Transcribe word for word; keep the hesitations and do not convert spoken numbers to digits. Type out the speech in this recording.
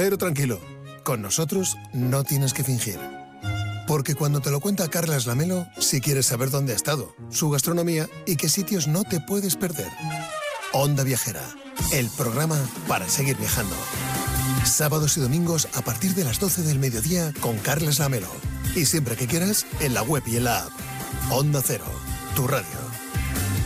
Pero tranquilo, con nosotros no tienes que fingir. Porque cuando te lo cuenta Carlas Lamelo, si quieres saber dónde ha estado, su gastronomía y qué sitios no te puedes perder. Onda Viajera, el programa para seguir viajando. Sábados y domingos a partir de las doce del mediodía con Carlas Lamelo. Y siempre que quieras, en la web y en la app. Onda Cero, tu radio.